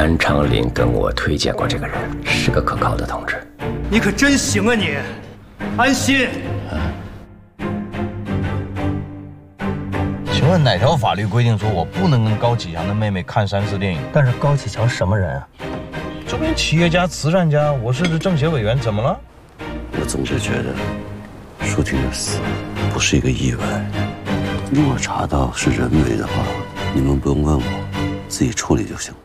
安长林跟我推荐过这个人，是个可靠的同志。 你可真行啊你，安心。 请问哪条法律规定说我不能跟高启强的妹妹看3次电影？ 但是高启强什么人啊？ 这边企业家、慈善家，我是政协委员，怎么了？ 我总是觉得舒婷的死不是一个意外。如果查到是人为的话，你们不用问我，自己处理就行。